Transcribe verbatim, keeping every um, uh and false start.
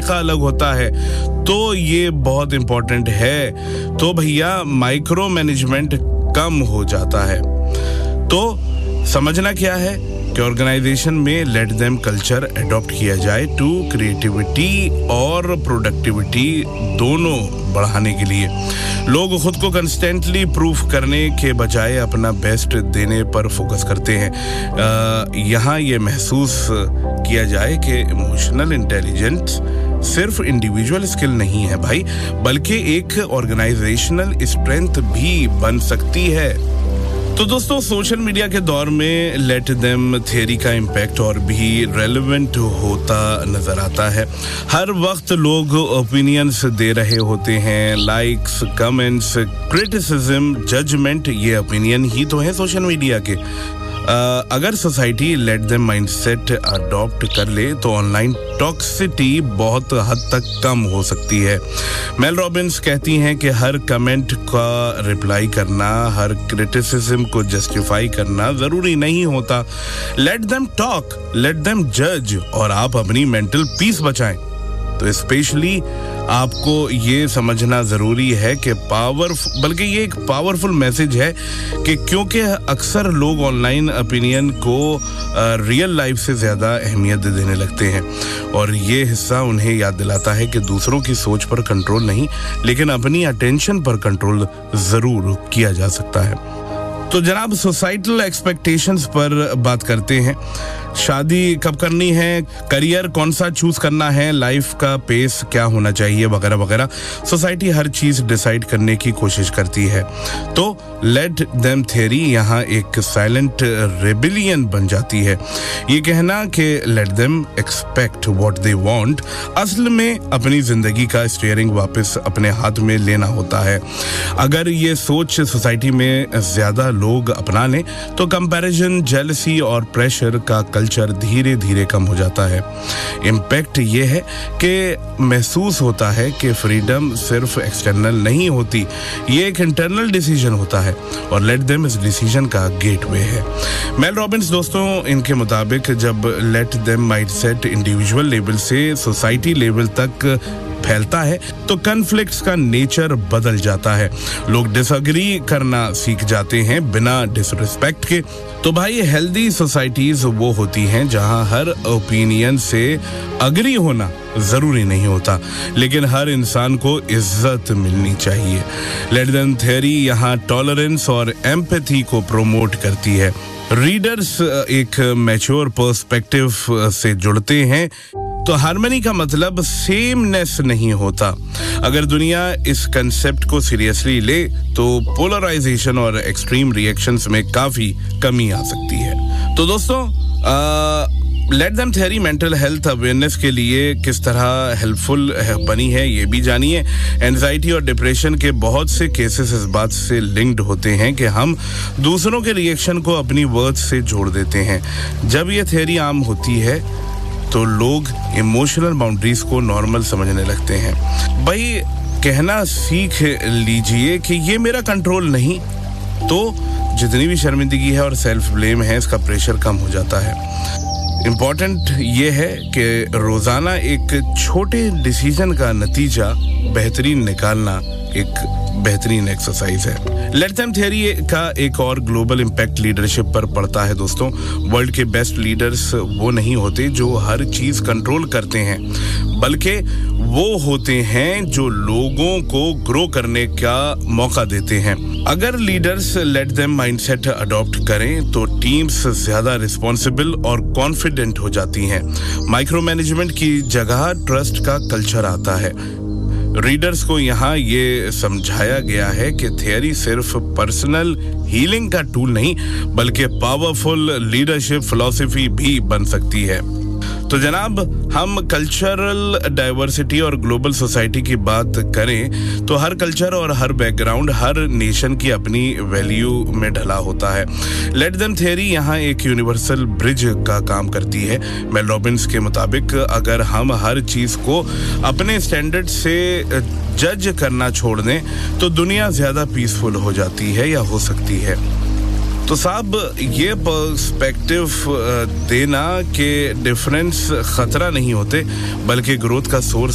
तरीका अलग होता है, तो ये बहुत इंपॉर्टेंट है। तो भैया माइक्रो मैनेजमेंट कम हो जाता है। तो समझना क्या है कि ऑर्गेनाइजेशन में लेट देम कल्चर अडॉप्ट किया जाए टू क्रिएटिविटी और प्रोडक्टिविटी दोनों बढ़ाने के लिए। लोग खुद को कंस्टेंटली प्रूफ करने के बजाय अपना बेस्ट देने पर फोकस करते हैं। यहाँ ये महसूस किया जाए कि इमोशनल इंटेलिजेंस सिर्फ इंडिविजुअल स्किल नहीं है भाई, बल्कि एक ऑर्गेनाइजेशनल स्ट्रेंथ भी बन सकती है। तो दोस्तों, सोशल मीडिया के दौर में लेट देम थियरी का इम्पैक्ट और भी रेलेवेंट होता नजर आता है। हर वक्त लोग ओपिनियंस दे रहे होते हैं, लाइक्स, कमेंट्स, क्रिटिसिज्म, जजमेंट, ये ओपिनियन ही तो है सोशल मीडिया के। Uh, अगर society let them mindset adopt कर ले तो ऑनलाइन टॉक्सिसिटी बहुत हद तक कम हो सकती है। मेल रॉबिन्स कहती हैं कि हर कमेंट का रिप्लाई करना, हर क्रिटिसिज्म को जस्टिफाई करना ज़रूरी नहीं होता। Let them talk, let them जज, और आप अपनी मेंटल पीस बचाएं। तो स्पेशली आपको ये समझना ज़रूरी है कि पावर बल्कि ये एक पावरफुल मैसेज है कि क्योंकि अक्सर लोग ऑनलाइन ओपिनियन को रियल लाइफ से ज़्यादा अहमियत देने लगते हैं, और ये हिस्सा उन्हें याद दिलाता है कि दूसरों की सोच पर कंट्रोल नहीं, लेकिन अपनी अटेंशन पर कंट्रोल ज़रूर किया जा सकता है। तो जनाब, सोसाइटल एक्सपेक्टेशंस पर बात करते हैं। शादी कब करनी है, करियर कौन सा चूज करना है, लाइफ का पेस क्या होना चाहिए, वगैरह वगैरह। सोसाइटी हर चीज डिसाइड करने की कोशिश करती है। तो लेट देम थियरी यहाँ एक साइलेंट रेबिलियन बन जाती है। ये कहना कि let them expect what they want असल में अपनी जिंदगी का स्टीयरिंग वापस अपने हाथ में लेना होता है। अगर ये सोच सोसाइटी में ज्यादा लोग अपना लें तो कंपैरिजन, जेलसी और प्रेशर का कल्चर धीरे धीरे कम हो जाता है। इम्पैक्ट ये है कि महसूस होता है कि फ्रीडम सिर्फ एक्सटर्नल नहीं होती, ये एक इंटरनल डिसीजन होता है, और लेट देम इस डिसीजन का गेटवे है। मेल रॉबिन्स दोस्तों, इनके मुताबिक जब let them mindset individual level से सोसाइटी लेवल तक फैलता है तो कॉन्फ्लिक्ट्स का नेचर बदल जाता है। लोग डिसएग्री करना सीख जाते हैं बिना डिसरिस्पेक्ट के। तो भाई, हेल्दी सोसाइटीज वो होती हैं जहां हर ओपिनियन से अग्री होना जरूरी नहीं होता, लेकिन हर इंसान को इज्जत मिलनी चाहिए। लेट देम थियरी यहाँ टॉलरेंस और एम्पैथी को प्रमोट करती है। रीडर्स एक मैच्योर पर्सपेक्टिव से जुड़ते हैं तो हार्मनी का मतलब सेमनेस नहीं होता। अगर दुनिया इस कंसेप्ट को सीरियसली ले तो पोलराइजेशन और एक्सट्रीम रिएक्शंस में काफी कमी आ सकती है। तो दोस्तों, let them theory mental health awareness के लिए किस तरह हेल्पफुल बनी है ये भी जानिए। एंजाइटी और डिप्रेशन के बहुत से केसेस इस बात से लिंक्ड होते हैं कि हम दूसरों के रिएक्शन को अपनी वर्ड्स से जोड़ देते हैं। जब ये थियरी आम होती है तो लोग इमोशनल बाउंड्रीज को नॉर्मल समझने लगते हैं। भाई, कहना सीख लीजिए कि ये मेरा कंट्रोल नहीं, तो जितनी भी शर्मिंदगी है और सेल्फ ब्लेम है, इसका प्रेशर कम हो जाता है। इम्पॉर्टेंट ये है कि रोजाना एक छोटे डिसीजन का नतीजा बेहतरीन निकालना एक बेहतरीन एक्सरसाइज है। लेट देम थियरी का एक और ग्लोबल इम्पैक्ट लीडरशिप पर पड़ता है दोस्तों। वर्ल्ड के बेस्ट लीडर्स वो नहीं होते जो हर चीज कंट्रोल करते हैं, बल्कि वो होते हैं जो लोगों को ग्रो करने का मौका देते हैं। अगर leaders let them mindset adopt करें तो टीम्स ज्यादा रिस्पॉन्सिबल और कॉन्फिडेंट हो जाती हैं। माइक्रो मैनेजमेंट की जगह ट्रस्ट का कल्चर आता है। रीडर्स को यहाँ ये समझाया गया है कि थियरी सिर्फ पर्सनल हीलिंग का टूल नहीं, बल्कि पावरफुल लीडरशिप फिलॉसफी भी बन सकती है। तो जनाब, हम कल्चरल डाइवर्सिटी और ग्लोबल सोसाइटी की बात करें तो हर कल्चर और हर बैकग्राउंड हर नेशन की अपनी वैल्यू में ढला होता है। लेट देम थियरी यहाँ एक यूनिवर्सल ब्रिज का काम करती है। मेल रॉबिन्स के मुताबिक अगर हम हर चीज को अपने स्टैंडर्ड से जज करना छोड़ दें तो दुनिया ज्यादा पीसफुल हो जाती है या हो सकती है। तो साहब, ये पर्सपेक्टिव देना कि डिफरेंस खतरा नहीं होते बल्कि ग्रोथ का सोर्स